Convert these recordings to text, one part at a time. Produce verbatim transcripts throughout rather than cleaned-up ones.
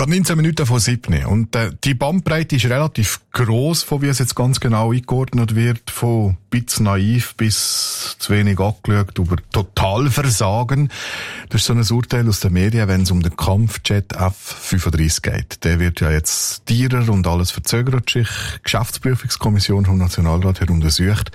Gerade neunzehn Minuten von sieben. Und äh, die Bandbreite ist relativ gross, von wie es jetzt ganz genau eingeordnet wird, von ein bisschen naiv bis zu wenig angeschaut, über Totalversagen. Das ist so ein Urteil aus den Medien, wenn es um den Kampfjet F fünfunddreißig geht. Der wird ja jetzt teurer und alles verzögert sich. Die Geschäftsprüfungskommission vom Nationalrat hat untersucht,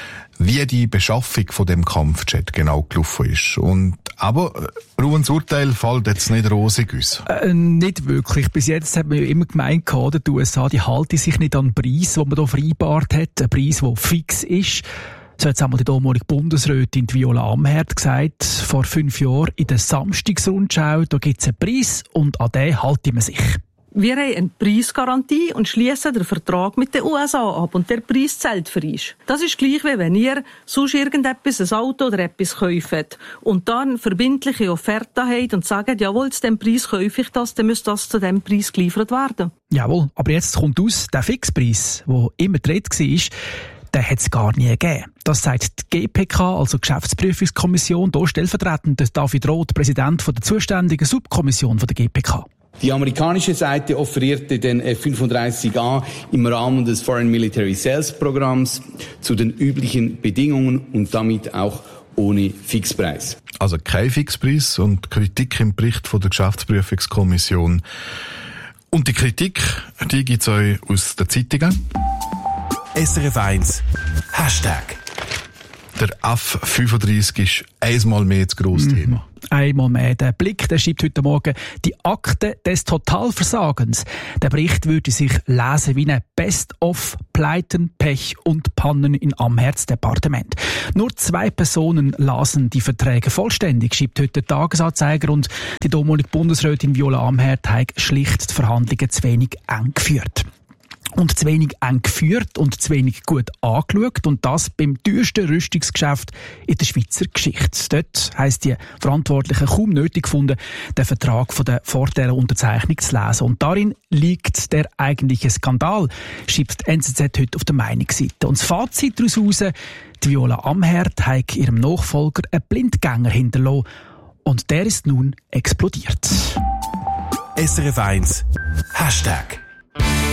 wie die Beschaffung von dem Kampfjet genau gelaufen ist. Und, aber, Ruhens Urteil fällt jetzt nicht rosig aus. Äh, nicht wirklich. Bis jetzt hat man ja immer gemeint, die U S A, die halten sich nicht an den Preis, den man hier vereinbart hat. Ein Preis, der fix ist. So hat es einmal die damalige Bundesrätin Viola Amherd gesagt, vor fünf Jahren in der Samstagsrundschau, da gibt es einen Preis und an den halten wir sich. Wir haben eine Preisgarantie und schließen den Vertrag mit den U S A ab und der Preis zählt für uns. Das ist gleich, wie wenn ihr sonst irgendetwas, ein Auto oder etwas kauft und dann eine verbindliche Offerte habt und sagt, jawohl, zu dem Preis kaufe ich das, dann muss das zu dem Preis geliefert werden. Jawohl, aber jetzt kommt aus, der Fixpreis, der immer die Rede war, den hat es gar nie gegeben. Das sagt die G P K, also Geschäftsprüfungskommission, hier stellvertretend David Roth, Präsident der zuständigen Subkommission der G P K. Die amerikanische Seite offerierte den F fünfunddreißig A im Rahmen des Foreign Military Sales Programms zu den üblichen Bedingungen und damit auch ohne Fixpreis. Also kein Fixpreis und Kritik im Bericht von der Geschäftsprüfungskommission. Und die Kritik, die gibt es euch aus den Zeitungen. S R F eins Hashtag. Der F fünfunddreißig ist einmal mehr das grosse mhm. Thema. Einmal mehr. Der Blick, der schreibt heute Morgen die Akte des Totalversagens. Der Bericht würde sich lesen wie ein Best-of Pleiten, Pech und Pannen in Amherts Departement. Nur zwei Personen lasen die Verträge vollständig, schreibt heute der Tagesanzeiger, und die damalige Bundesrätin Viola Amherd hat schlicht die Verhandlungen zu wenig eng geführt. Und zu wenig eng geführt und zu wenig gut angeschaut. Und das beim teuersten Rüstungsgeschäft in der Schweizer Geschichte. Dort heisst die Verantwortlichen kaum nötig gefunden, den Vertrag von der vor dieser Unterzeichnung zu lesen. Und darin liegt der eigentliche Skandal, schreibt die N Z Z heute auf der Meinungsseite. Und das Fazit daraus heraus, die Viola Amherd hat ihrem Nachfolger einen Blindgänger hinterlassen. Und der ist nun explodiert. S R F eins Hashtag.